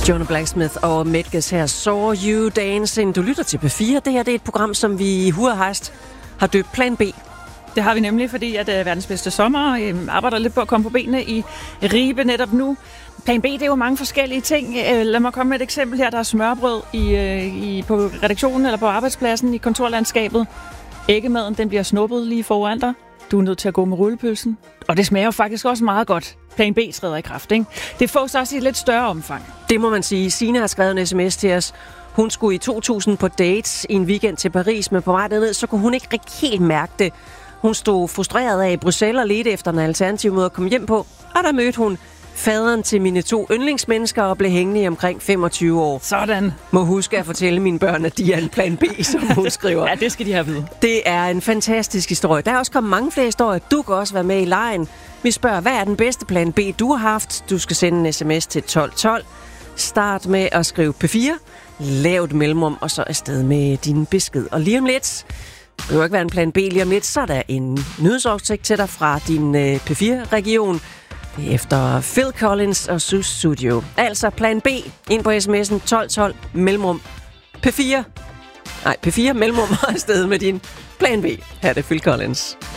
Jonah Blacksmith og Medges her, Saw You Dancing. Du lytter til P4. Det her det er et program, som vi i Hur og Hast har døbt Plan B. Det har vi nemlig, fordi at verdens bedste sommer arbejder lidt på at komme på benene i Ribe netop nu. Plan B, det er jo mange forskellige ting. Lad mig komme med et eksempel her. Der er smørbrød på redaktionen eller på arbejdspladsen i kontorlandskabet. Æggemaden, den bliver snuppet lige foran dig. Du er nødt til at gå med rullepølsen. Og det smager jo faktisk også meget godt. Plan B træder i kraft, ikke? Det fås også i et lidt større omfang. Det må man sige. Signe har skrevet en sms til os. Hun skulle i 2000 på dates i en weekend til Paris, men på vej derned, så kunne hun ikke rigtig helt mærke det. Hun stod frustreret af i Bruxelles og ledte efter en alternativ måde at komme hjem på. Og der mødte hun faderen til mine 2 yndlingsmennesker og blev hængende i omkring 25 år. Sådan. Må huske at fortælle mine børn, at de er en plan B, som hun skriver. Ja, det skal de have at vide. Det er en fantastisk historie. Der er også kommet mange flere historier. Du kan også være med i lejen. Vi spørger, hvad er den bedste plan B, du har haft? Du skal sende en sms til 1212. Start med at skrive P4. Lav et mellemrum, og så afsted med din besked. Og lige om lidt, det vil jo ikke være en plan B, lige om lidt, så er der en nyhedsoversigt til dig fra din P4-region. Det er efter Phil Collins og Sus Studio. Altså plan B, ind på sms'en 1212, mellemrum P4. Nej, P4, mellemrum og afsted med din plan B. Her er det Phil Collins.